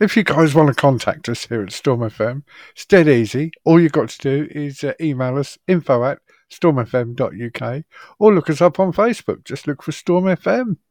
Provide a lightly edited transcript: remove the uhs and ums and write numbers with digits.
If you guys want to contact us here at Storm FM, it's dead easy. All you've got to do is email us info@stormfm.uk or look us up on Facebook. Just look for Storm FM.